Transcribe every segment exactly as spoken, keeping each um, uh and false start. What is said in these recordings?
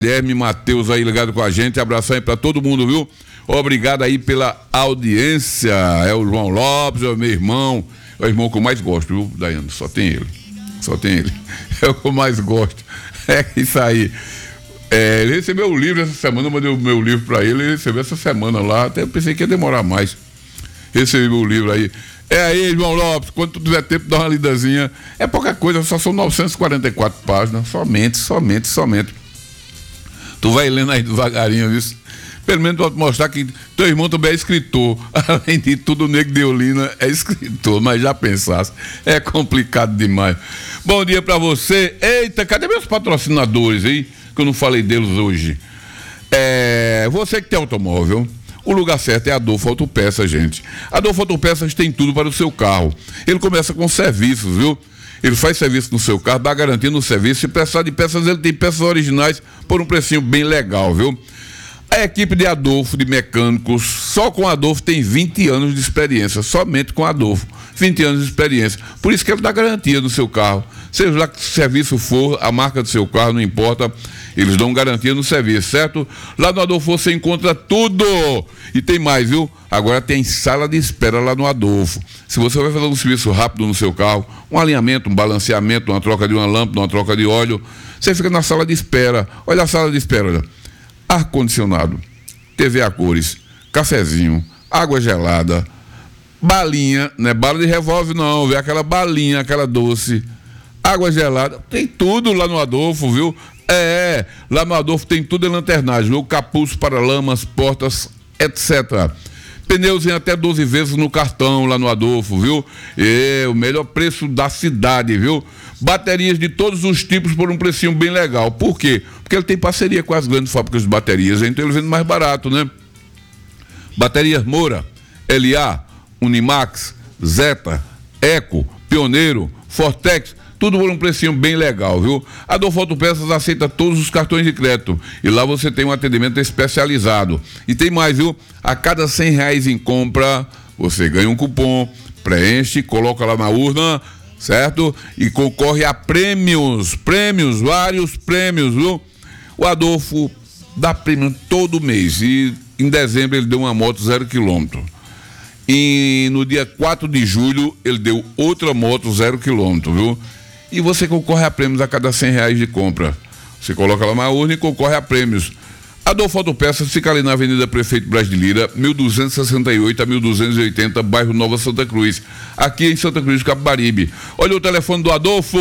Guilherme Matheus aí ligado com a gente, abração aí pra todo mundo, viu? Obrigado aí pela audiência. É o João Lopes, é o meu irmão, é o irmão que eu mais gosto, viu, Daiane? Só tem ele, só tem ele, é o que eu mais gosto, é isso aí. É, ele recebeu o livro essa semana, eu mandei o meu livro pra ele, ele recebeu essa semana lá, até eu pensei que ia demorar mais. Recebeu o livro aí. É aí, João Lopes, quando tu tiver tempo, dá uma lidazinha. É pouca coisa, só são novecentas e quarenta e quatro páginas, somente, somente, somente. Tu vai lendo aí devagarinho, viu? Pelo menos pra mostrar que teu irmão também é escritor. Além de tudo, o Nego de Olinda é escritor, mas já pensasse, é complicado demais. Bom dia pra você. Eita, cadê meus patrocinadores aí? Que eu não falei deles hoje. É, você que tem automóvel, o lugar certo é a Adolfo Autopeças, gente. A Adolfo Autopeças tem tudo para o seu carro. Ele começa com serviços, viu? Ele faz serviço no seu carro, dá garantia no serviço. Se precisar de peças, ele tem peças originais por um precinho bem legal, viu? A equipe de Adolfo, de mecânicos, só com a Adolfo tem vinte anos de experiência, somente com a Adolfo, vinte anos de experiência. Por isso que ele dá garantia no seu carro. Seja lá que serviço for, a marca do seu carro, não importa, eles dão garantia no serviço, certo? Lá no Adolfo você encontra tudo. E tem mais, viu? Agora tem sala de espera lá no Adolfo. Se você vai fazer um serviço rápido no seu carro, um alinhamento, um balanceamento, uma troca de uma lâmpada, uma troca de óleo, você fica na sala de espera. Olha a sala de espera, olha. Ar-condicionado, T V a cores, cafezinho, água gelada, balinha, não é bala de revólver não, vê aquela balinha, aquela doce, água gelada, tem tudo lá no Adolfo, viu? É, lá no Adolfo tem tudo em lanternagem, viu? Capuz, paralamas, portas, etcétera. Pneus em até doze vezes no cartão lá no Adolfo, viu? É, o melhor preço da cidade, viu? Baterias de todos os tipos por um precinho bem legal. Por quê? Porque ele tem parceria com as grandes fábricas de baterias, então ele vende mais barato, né? Baterias Moura, L A, Unimax, Zeta, Eco, Pioneiro, Fortex, tudo por um precinho bem legal, viu? A Adolfo Autopeças aceita todos os cartões de crédito e lá você tem um atendimento especializado. E tem mais, viu? A cada cem reais em compra, você ganha um cupom, preenche, coloca lá na urna, certo? E concorre a prêmios, prêmios, vários prêmios, viu? O Adolfo dá prêmio todo mês e em dezembro ele deu uma moto zero quilômetro. E no dia quatro de julho ele deu outra moto zero quilômetro, viu? E você concorre a prêmios a cada cem reais de compra. Você coloca lá na urna e concorre a prêmios. Adolfo Autopeças fica ali na Avenida Prefeito Braz de Lira, mil duzentos e sessenta e oito a mil duzentos e oitenta, bairro Nova Santa Cruz, aqui em Santa Cruz do Capibaribe. Olha o telefone do Adolfo.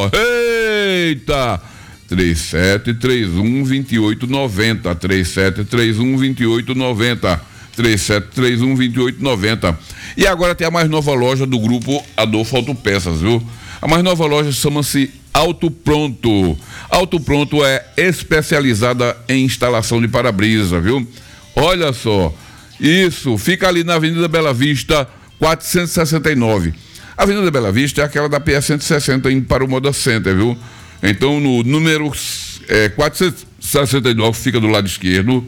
Eita! três sete três um, dois oito nove zero, três sete três um, dois oito nove zero, três sete três um, dois oito nove zero. E agora tem a mais nova loja do grupo Adolfo Autopeças, viu? A mais nova loja chama-se Auto Pronto. Auto Pronto é especializada em instalação de para-brisa, viu? Olha só, isso, fica ali na Avenida Bela Vista, quatrocentos e sessenta e nove. A Avenida Bela Vista é aquela da P S cento e sessenta indo para o Moda Center, viu? Então no número é, quatrocentos e sessenta e nove, fica do lado esquerdo,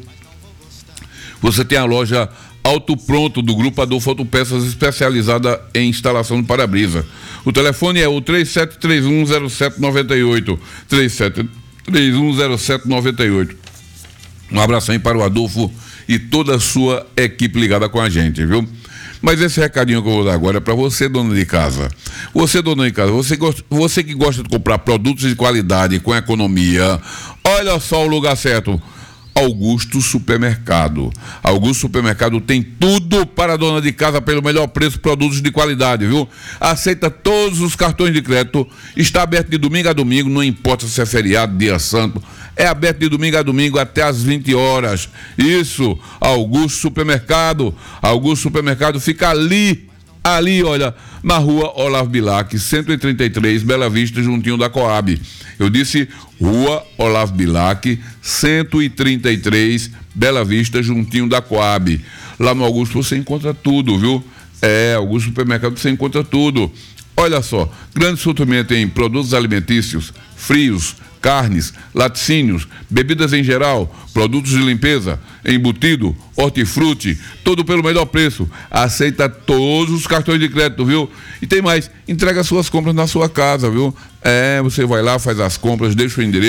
você tem a loja Auto Pronto do grupo Adolfo Autopeças, especializada em instalação de para-brisa. O telefone é o três sete três um, zero sete nove oito, três sete três um, zero sete nove oito. Um abraço aí para o Adolfo e toda a sua equipe ligada com a gente, viu? Mas esse recadinho que eu vou dar agora é para você, dona de casa. Você, dona de casa, você, gosta, você que gosta de comprar produtos de qualidade com economia, olha só o lugar certo. Augusto Supermercado. Augusto Supermercado tem tudo para a dona de casa pelo melhor preço, produtos de qualidade, viu? Aceita todos os cartões de crédito, está aberto de domingo a domingo, não importa se é feriado, dia santo, é aberto de domingo a domingo até às vinte horas. Isso, Augusto Supermercado. Augusto Supermercado fica ali, ali, olha, na rua Olavo Bilac, cento e trinta e três, Bela Vista, juntinho da Coab. Eu disse rua Olavo Bilac, cento e trinta e três, Bela Vista, juntinho da Coab. Lá no Augusto você encontra tudo, viu? É, Augusto Supermercado você encontra tudo. Olha só, grande sortimento em produtos alimentícios, frios, carnes, laticínios, bebidas em geral, produtos de limpeza, embutido, hortifruti, tudo pelo melhor preço. Aceita todos os cartões de crédito, viu? E tem mais, entrega suas compras na sua casa, viu? É, você vai lá, faz as compras, deixa o endereço,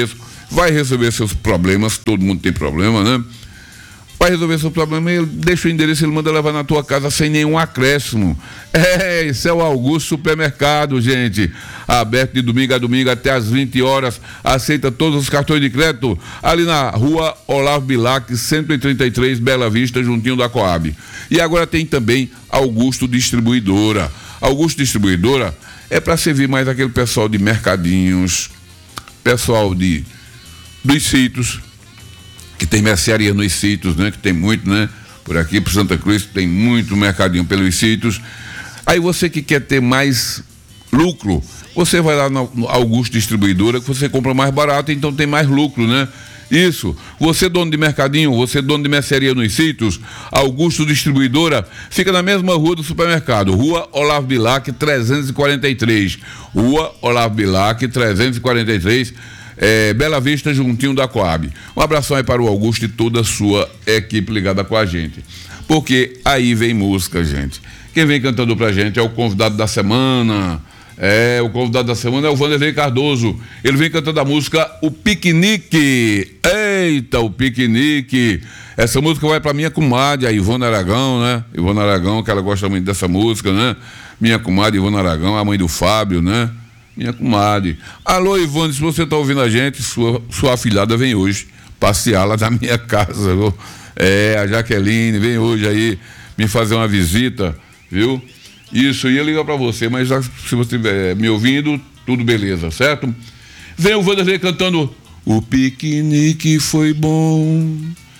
vai resolver seus problemas, todo mundo tem problema, né? Vai resolver seu problema, ele deixa o endereço, ele manda levar na tua casa sem nenhum acréscimo. É, esse é o Augusto Supermercado, gente. Aberto de domingo a domingo até às vinte horas. Aceita todos os cartões de crédito. Ali na rua Olavo Bilac, cento e trinta e três, Bela Vista, juntinho da Coab. E agora tem também Augusto Distribuidora. Augusto Distribuidora é para servir mais aquele pessoal de mercadinhos, pessoal de dos sítios, que tem mercearia nos sítios, né? Que tem muito, né? Por aqui, por Santa Cruz, tem muito mercadinho pelos sítios. Aí você que quer ter mais lucro, você vai lá no Augusto Distribuidora, que você compra mais barato, então tem mais lucro, né? Isso. Você dono de mercadinho, você dono de mercearia nos sítios, Augusto Distribuidora, fica na mesma rua do supermercado, Rua Olavo Bilac, trezentos e quarenta e três. Rua Olavo Bilac, trezentos e quarenta e três. É, Bela Vista, juntinho da Coab. Um abração aí para o Augusto e toda a sua equipe ligada com a gente. Porque aí vem música, gente. Quem vem cantando pra gente é o convidado da semana. É, o convidado da semana é o Vanderlei Cardoso. Ele vem cantando a música O Piquenique. Eita, o Piquenique. Essa música vai pra minha comadre, a Ivone Aragão, né? Ivone Aragão, que ela gosta muito dessa música, né? Minha comadre Ivone Aragão, a mãe do Fábio, né? Minha comadre. Alô, Ivone, se você está ouvindo a gente, sua, sua afilhada vem hoje passear lá na minha casa, viu? É, a Jaqueline vem hoje aí me fazer uma visita, viu? Isso, ia ligar para você, mas já, se você estiver me ouvindo, tudo beleza, certo? Vem o Vanderlei cantando O piquenique foi bom,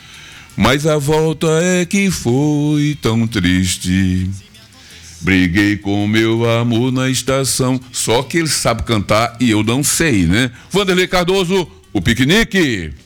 mas a volta é que foi tão triste. Briguei com meu amor na estação. Só que ele sabe cantar e eu não sei, né? Vanderlei Cardoso, O Piquenique.